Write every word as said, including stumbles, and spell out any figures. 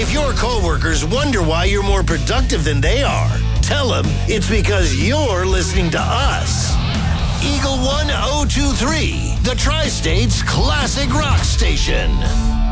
If your coworkers wonder why you're more productive than they are, tell them it's because you're listening to us. Eagle one oh two three, the Tri-State's classic rock station.